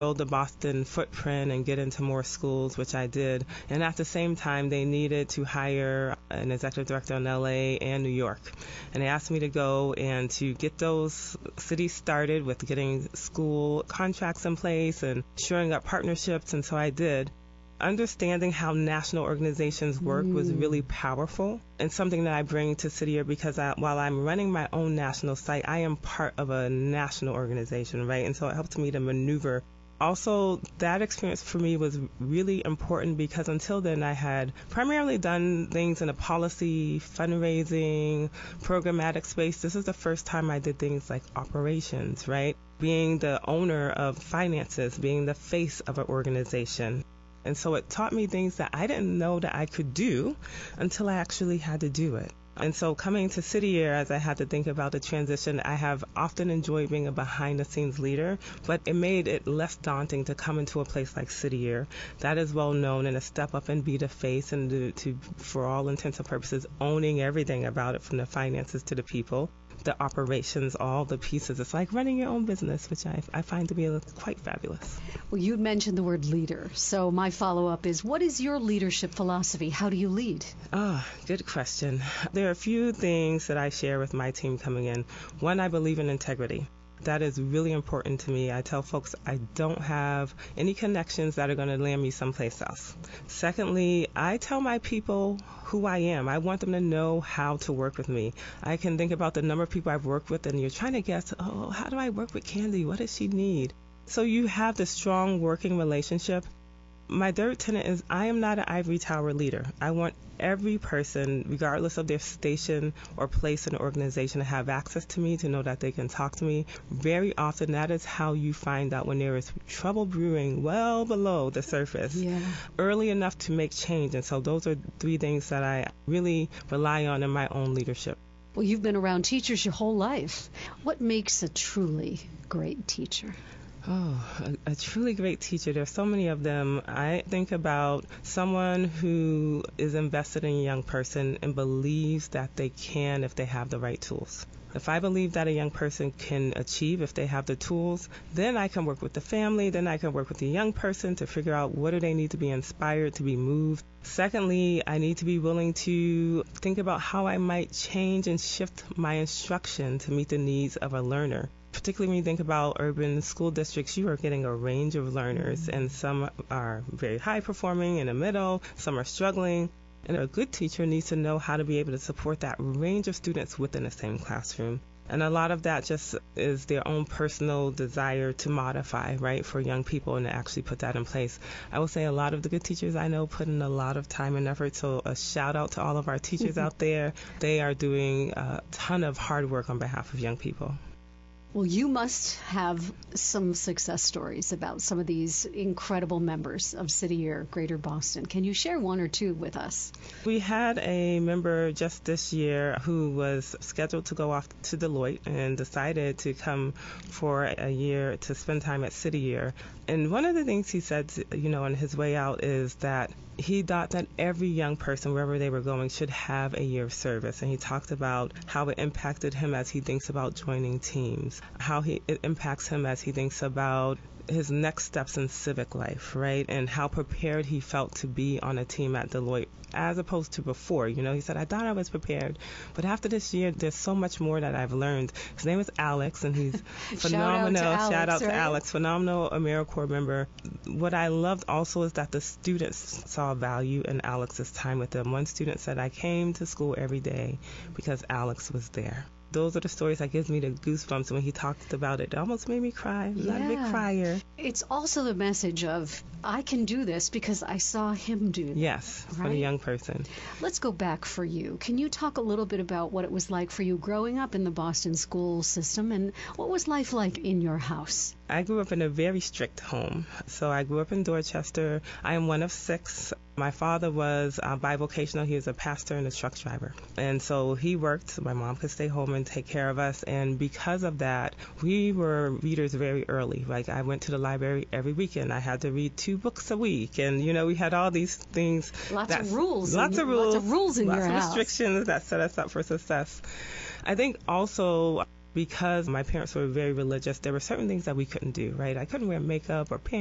build the Boston footprint and get into more schools, which I did. And at the same time, they needed to hire an executive director in LA and New York. And they asked me to go and to get those cities started with getting school contracts in place and shoring up partnerships. And so I did. Understanding how national organizations work was really powerful and something that I bring to City Year because while I'm running my own national site, I am part of a national organization, right? And so it helps me to maneuver. Also, that experience for me was really important because until then I had primarily done things in a policy, fundraising, programmatic space. This is the first time I did things like operations, right? Being the owner of finances, being the face of an organization. And so it taught me things that I didn't know that I could do until I actually had to do it. And so coming to City Year, as I had to think about the transition, I have often enjoyed being a behind-the-scenes leader, but it made it less daunting to come into a place like City Year that is well known and to step up and be the face and to for all intents and purposes, owning everything about it from the finances to the people, the operations, all the pieces. It's like running your own business, which I find to be quite fabulous. Well, you mentioned the word leader. So my follow-up is, what is your leadership philosophy? How do you lead? Good question. There are a few things that I share with my team coming in. One, I believe in integrity. That is really important to me. I tell folks I don't have any connections that are going to land me someplace else. Secondly, I tell my people who I am. I want them to know how to work with me. I can think about the number of people I've worked with, and you're trying to guess, how do I work with Candy? What does she need? So you have the strong working relationship. My third tenet is I am not an ivory tower leader. I want every person, regardless of their station or place in the organization, to have access to me, to know that they can talk to me. Very often, that is how you find out when there is trouble brewing well below the surface, early enough to make change. And so those are three things that I really rely on in my own leadership. Well, you've been around teachers your whole life. What makes a truly great teacher? A truly great teacher. There's so many of them. I think about someone who is invested in a young person and believes that they can if they have the right tools. If I believe that a young person can achieve if they have the tools, then I can work with the family, then I can work with the young person to figure out what do they need to be inspired, to be moved. Secondly, I need to be willing to think about how I might change and shift my instruction to meet the needs of a learner. Particularly when you think about urban school districts, you are getting a range of learners, and some are very high performing in the middle, some are struggling. And a good teacher needs to know how to be able to support that range of students within the same classroom. And a lot of that just is their own personal desire to modify, right, for young people and to actually put that in place. I will say a lot of the good teachers I know put in a lot of time and effort, so a shout out to all of our teachers out there. They are doing a ton of hard work on behalf of young people. Well, you must have some success stories about some of these incredible members of City Year Greater Boston. Can you share one or two with us? We had a member just this year who was scheduled to go off to Deloitte and decided to come for a year to spend time at City Year. And one of the things he said, on his way out is that he thought that every young person, wherever they were going, should have a year of service. And he talked about how it impacted him as he thinks about joining teams, how it impacts him as he thinks about his next steps in civic life, right? And how prepared he felt to be on a team at Deloitte as opposed to before. He said, I thought I was prepared, but after this year, there's so much more that I've learned. His name is Alex, and he's phenomenal. Shout out to Alex, phenomenal AmeriCorps member. What I loved also is that the students saw value in Alex's time with them. One student said, I came to school every day because Alex was there. Those are the stories that gives me the goosebumps. When he talked about it, it almost made me cry. I'm not a big crier. It's also the message of, I can do this because I saw him do it. Yes, right? For the young person. Let's go back for you. Can you talk a little bit about what it was like for you growing up in the Boston school system, and what was life like in your house? I grew up in a very strict home. So I grew up in Dorchester. I am one of 6. My father was bivocational. He was a pastor and a truck driver. And so he worked so my mom could stay home and take care of us. And because of that, we were readers very early. Like, I went to the library every weekend. I had to read 2 books a week. And, we had all these things. Lots of rules. Lots of rules in your house. Lots of restrictions that set us up for success. I think also because my parents were very religious, there were certain things that we couldn't do, right? I couldn't wear makeup or